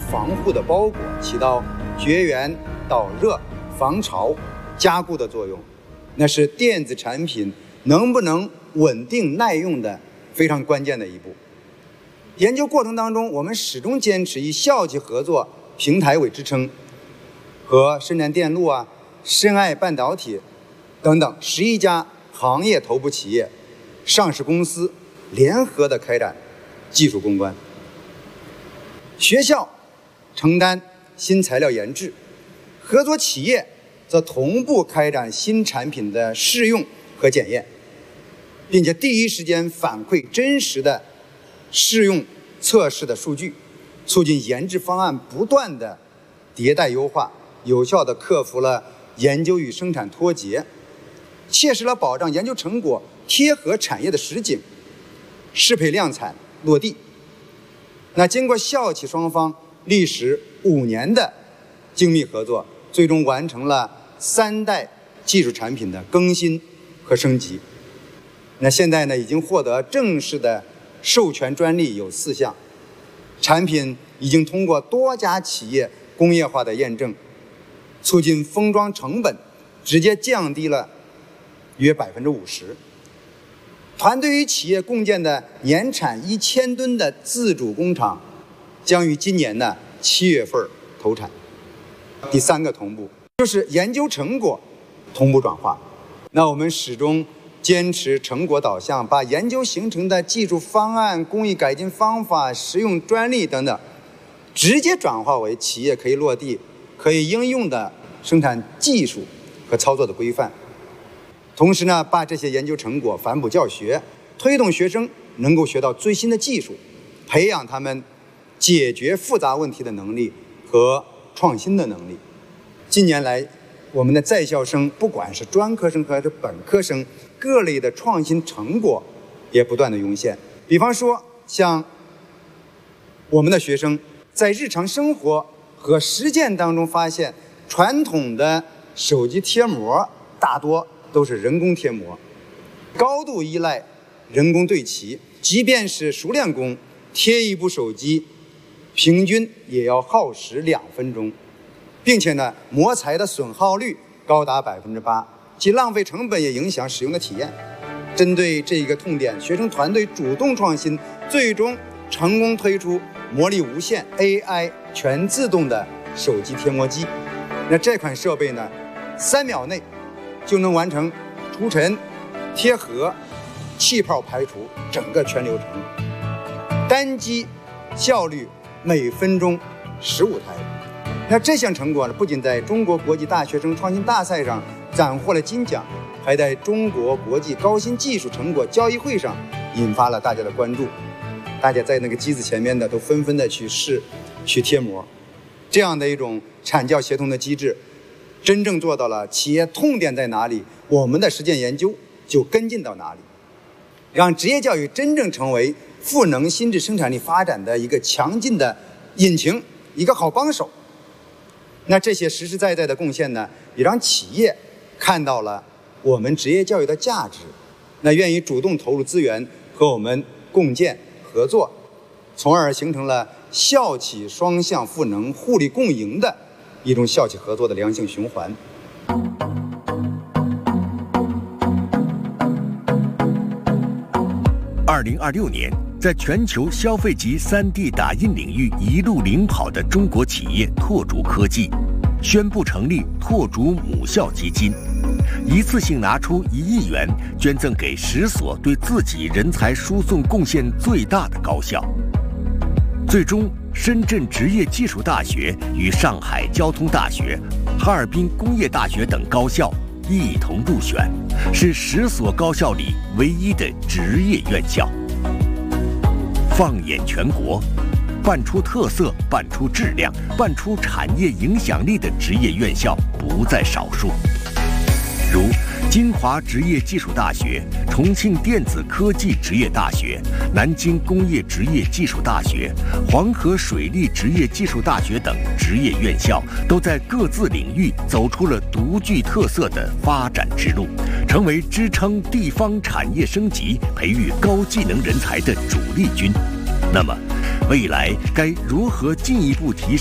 防护的包裹，起到绝缘、导热、防潮、加固的作用，那是电子产品能不能稳定耐用的非常关键的一步。研究过程当中，我们始终坚持以校企合作平台为支撑，和深南电路深爱半导体等等11家行业头部企业、上市公司联合的开展技术攻关。学校承担新材料研制，合作企业则同步开展新产品的试用和检验，并且第一时间反馈真实的试用测试的数据，促进研制方案不断的迭代优化，有效地克服了研究与生产脱节，切实了保障研究成果贴合产业的实景，适配量产落地。那经过校企双方历时5年的精密合作，最终完成了3代技术产品的更新和升级。那现在呢，已经获得正式的授权专利有4项，产品已经通过多家企业工业化的验证，促进封装成本直接降低了约50%。团队与企业共建的年产1000吨的自主工厂，将于今年的7月份投产。第3个同步就是研究成果同步转化。那我们始终坚持成果导向，把研究形成的技术方案、工艺改进方法、实用专利等等，直接转化为企业可以落地、可以应用的生产技术和操作的规范。同时呢，把这些研究成果反哺教学，推动学生能够学到最新的技术，培养他们解决复杂问题的能力和创新的能力。近年来，我们的在校生，不管是专科生还是本科生，各类的创新成果也不断的涌现。比方说，像我们的学生在日常生活和实践当中发现，传统的手机贴膜大多都是人工贴膜，高度依赖人工对齐，即便是熟练工贴一部手机，平均也要耗时2分钟，并且呢，膜材的损耗率高达8%，其浪费成本也影响使用的体验。针对这一个痛点，学生团队主动创新，最终成功推出魔力无限 AI 全自动的手机贴膜机。那这款设备呢，3秒内就能完成除尘、贴合、气泡排除整个全流程，单机效率每分钟15台。那这项成果呢，不仅在中国国际大学生创新大赛上斩获了金奖，还在中国国际高新技术成果交易会上引发了大家的关注。大家在那个机子前面的都纷纷的去试、去贴膜，这样的一种产教协同的机制，真正做到了企业痛点在哪里，我们的实践研究就跟进到哪里，让职业教育真正成为赋能新质生产力发展的一个强劲的引擎，一个好帮手。那这些实实在在的贡献呢，也让企业看到了我们职业教育的价值，那愿意主动投入资源和我们共建合作，从而形成了校企双向赋能、互利共赢的一种校企合作的良性循环。 2026年，在全球消费级3D 打印领域一路领跑的中国企业拓竹科技，宣布成立拓竹母校基金，一次性拿出1亿元捐赠给10所对自己人才输送贡献最大的高校。最终，深圳职业技术大学与上海交通大学、哈尔滨工业大学等高校一同入选，是10所高校里唯一的职业院校。放眼全国，办出特色、办出质量、办出产业影响力的职业院校不在少数，如金华职业技术大学、重庆电子科技职业大学、南京工业职业技术大学、黄河水利职业技术大学等职业院校，都在各自领域走出了独具特色的发展之路，成为支撑地方产业升级、培育高技能人才的主力军。那么，未来该如何进一步提升